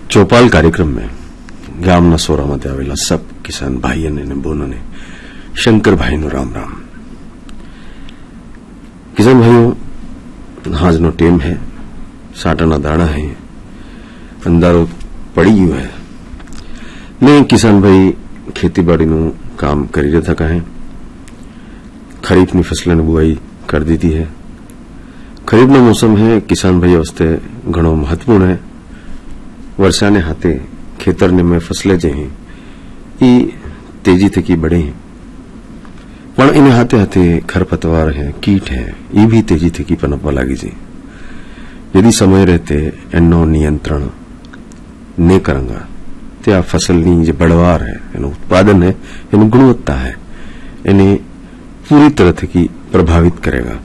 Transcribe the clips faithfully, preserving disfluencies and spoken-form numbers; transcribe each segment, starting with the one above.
चौपाल कार्यक्रम में ગામના સોરામાંથી આવેલા સબ કિસાન ભાઈ અને બોનને શંકર ભાઈનો રામ રામ। किसान भाइयों, હાજનો ટેમ है, સાટાના દાણા है, અંધારો પડી ગયો है, ને કિસાન ભાઈ ખેતીબાડીનું કામ કરી રહ્યા થકા है। खरीफની ફસલની બુઆઈ कर દીધી है। खरीफનો मौसम है किसान भाई वास्ते घणो महत्वपूर्ण है। वर्षाने हाथे खेतरने में फसलें जे हैं ई तेजी थकी बढ़े हैं, पण इन हाथे हाथे खरपतवार है, कीट है, ये भी तेजी थकी पनपवा लागी छे। यदि समय रहते एनो नियंत्रण ने करंगा ते आ फसलनी जे बढ़वार है, एनो उत्पादन है, एनो गुणवत्ता है, एने पूरी तरह थकी प्रभावित करेगा।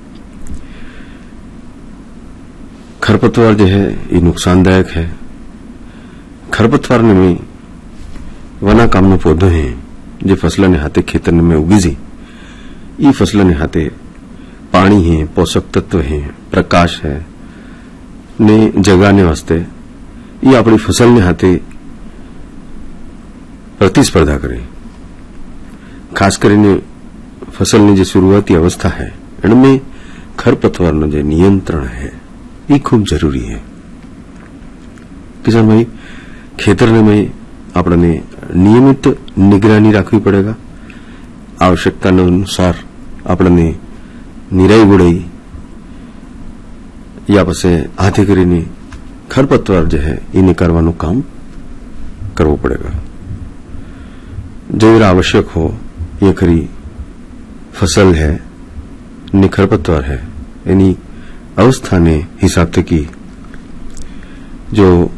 खरपतवार जो है ये नुकसानदायक है। खरपतवार में वना कामनो पौधो है जो फसलने हाथे खेतर में उगी जी। ये फसलने हाथे पानी है, पोषक तत्व है, प्रकाश है ने जगाने वास्ते ये अपनी फसल ने हाथे प्रतिस्पर्धा करे। खास करीने फसलनी जो शुरुआती अवस्था है इनमें खरपतवारनो जो नियंत्रण है ये खूब जरूरी है। किसान भाई खेतरने में आपने नियमित निगरानी राखवी पड़ेगा। आवश्यकता अनुसार आपने निराई गुड़ाई या पसे हाथे करीने खरपतवार जो है ये निकारवानुं काम करवू पड़ेगा। जो आवश्यक हो ये खरी फसल है ने खरपतवार है एनी अवस्था ने हिसाब से की जो